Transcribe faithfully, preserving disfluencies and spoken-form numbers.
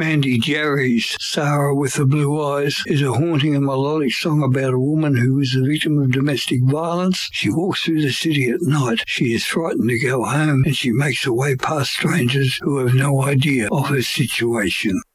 Mandy Jerry's Sarah with the Blue Eyes is a haunting and melodic song about a woman who is a victim of domestic violence. She walks through the city at night. She is frightened to go home, and she makes her way past strangers who have no idea of her situation.